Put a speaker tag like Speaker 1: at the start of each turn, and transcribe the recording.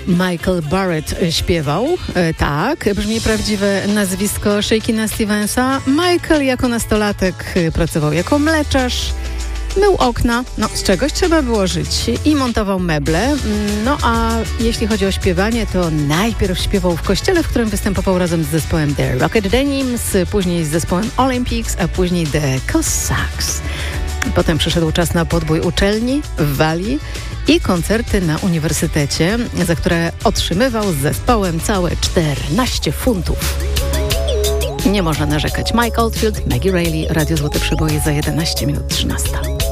Speaker 1: Michael Barrett śpiewał. Tak, brzmi prawdziwe nazwisko Shakina Stevensa. Michael jako nastolatek pracował jako mleczarz, mył okna, z czegoś trzeba było żyć i montował meble. No a jeśli chodzi o śpiewanie, to najpierw śpiewał w kościele, w którym występował razem z zespołem The Rocket Denims, później z zespołem Olympics, a później The Cossacks. Potem przyszedł czas na podbój uczelni w Walii i koncerty na uniwersytecie, za które otrzymywał z zespołem całe 14 funtów. Nie można narzekać. Mike Oldfield, Maggie Reilly, Radio Złote Przeboje za 11 minut 13.